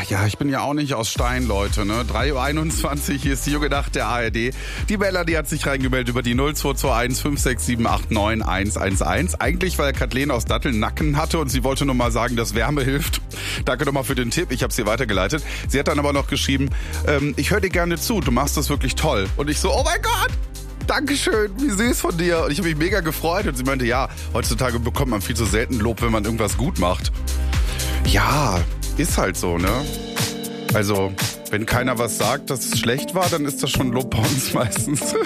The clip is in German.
Ja, ich bin ja auch nicht aus Stein, Leute, ne? 3:21 Uhr, hier ist die junge Nacht der ARD. Die Melanie hat sich reingemeldet über die 0221 56789 111. Eigentlich, weil Kathleen aus Datteln Nacken hatte und sie wollte nur mal sagen, dass Wärme hilft. Danke nochmal für den Tipp, ich habe sie weitergeleitet. Sie hat dann aber noch geschrieben, ich höre dir gerne zu, du machst das wirklich toll. Und ich so, oh mein Gott! Dankeschön, wie süß von dir. Und ich habe mich mega gefreut. Und sie meinte, ja, heutzutage bekommt man viel zu selten Lob, wenn man irgendwas gut macht. Ja, ist halt so, ne? Also, wenn keiner was sagt, dass es schlecht war, dann ist das schon Lob bei uns meistens.